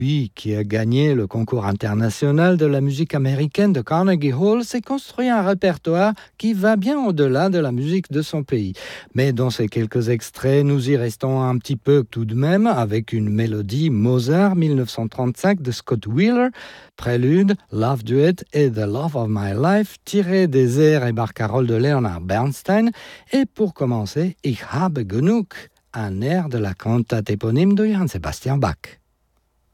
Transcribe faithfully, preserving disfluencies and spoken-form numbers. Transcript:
Lui, qui a gagné le concours international de la musique américaine de Carnegie Hall, s'est construit un répertoire qui va bien au-delà de la musique de son pays. Mais dans ces quelques extraits, nous y restons un petit peu tout de même avec une mélodie Mozart dix-neuf cent trente-cinq de Scott Wheeler, prélude, Love Duet et The Love of My Life tirés des airs et barcaroles de Leonard Bernstein. Et pour commencer, Ich habe genug, un air de la cantate éponyme de Johann Sebastian Bach.